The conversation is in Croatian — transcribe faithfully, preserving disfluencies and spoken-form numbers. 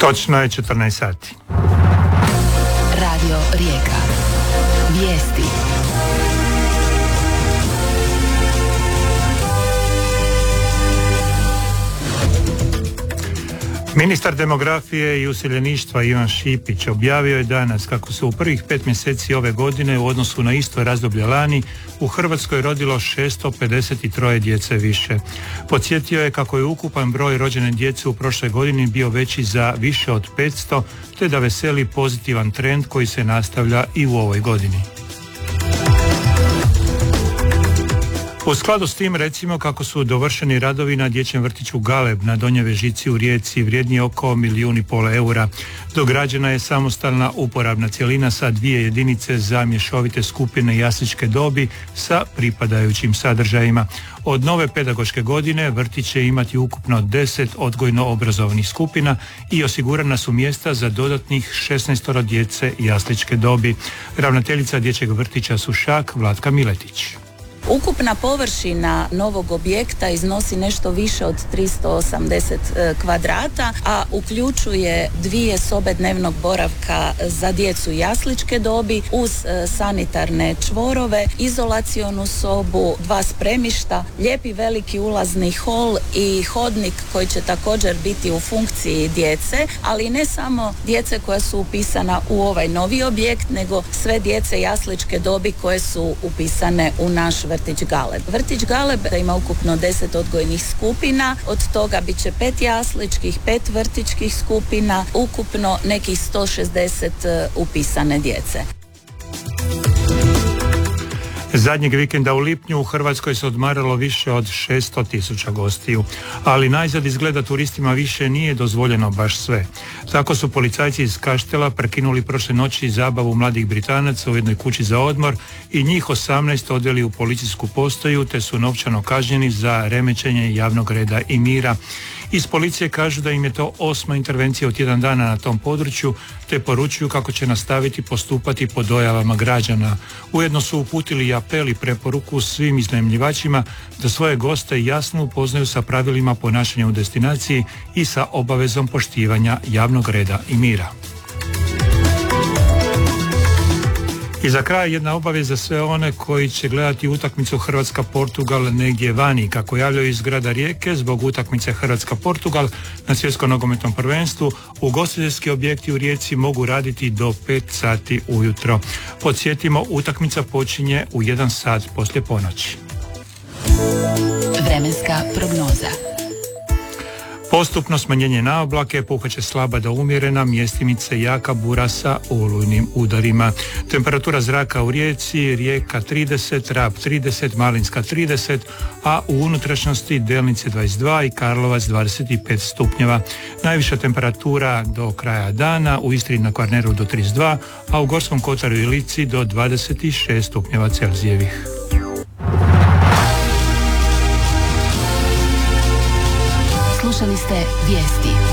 Točno je četrnaest sati. Radio Rijeka. Vijesti. Ministar demografije i useljeništva Ivan Šipić objavio je danas kako se u prvih pet mjeseci ove godine u odnosu na isto razdoblje lani u Hrvatskoj rodilo šesto pedeset tri djece više. Podsjetio je kako je ukupan broj rođene djece u prošloj godini bio veći za više od petsto, te da veseli pozitivan trend koji se nastavlja i u ovoj godini. U skladu s tim recimo kako su dovršeni radovi na dječjem vrtiću Galeb na Donjoj Vežici u Rijeci vrijedni oko milijun i pol eura. Dograđena je samostalna uporabna cjelina sa dvije jedinice za mješovite skupine jasličke dobi sa pripadajućim sadržajima. Od nove pedagoške godine vrtić će imati ukupno deset odgojno-obrazovnih skupina i osigurana su mjesta za dodatnih šesnaest djece jasličke dobi. Ravnateljica dječjeg vrtića Sušak Vlatka Miletić. Ukupna površina novog objekta iznosi nešto više od tristo osamdeset kvadrata, a uključuje dvije sobe dnevnog boravka za djecu jasličke dobi uz sanitarne čvorove, izolacionu sobu, dva spremišta, lijepi veliki ulazni hol i hodnik koji će također biti u funkciji djece, ali ne samo djece koja su upisana u ovaj novi objekt, nego sve djece jasličke dobi koje su upisane u naš vrtić Galeb. Vrtić Galeb ima ukupno deset odgojnih skupina, od toga bit će pet jasličkih, pet vrtićkih skupina, ukupno nekih sto šezdeset upisane djece. Zadnjeg vikenda u lipnju u Hrvatskoj se odmaralo više od šesto tisuća gostiju, ali najzad izgleda turistima više nije dozvoljeno baš sve. Tako su policajci iz Kaštela prekinuli prošle noći zabavu mladih Britanaca u jednoj kući za odmor i njih osamnaest odveli u policijsku postaju te su novčano kažnjeni za remećenje javnog reda i mira. Iz policije kažu da im je to osma intervencija od tjedan dana na tom području, te poručuju kako će nastaviti postupati po dojavama građana. Ujedno su uputili i apel i preporuku svim iznajmljivačima da svoje goste jasno upoznaju sa pravilima ponašanja u destinaciji i sa obavezom poštivanja javnog reda i mira. I za kraj jedna obavijest za sve one koji će gledati utakmicu Hrvatska-Portugal negdje vani. Kako javljaju iz grada Rijeke, zbog utakmice Hrvatska-Portugal na svjetskom nogometnom prvenstvu, ugostiteljski objekti u Rijeci mogu raditi do pet sati ujutro. Podsjetimo, utakmica počinje u jedan sat poslije ponoći. Vremenska prognoza. Postupno smanjenje na oblake, puhat će slaba do umjerena, mjestimice jaka bura sa olujnim udarima. Temperatura zraka u Rijeci, Rijeka trideset, Rab trideset, Malinska trideset, a u unutrašnjosti Delnice dvadeset dva i Karlovac dvadeset pet stupnjeva. Najviša temperatura do kraja dana u Istri na Kvarneru do trideset dva, a u Gorskom kotaru i Lici do dvadeset šest stupnjeva Celzijevih. Slušali ste vijesti.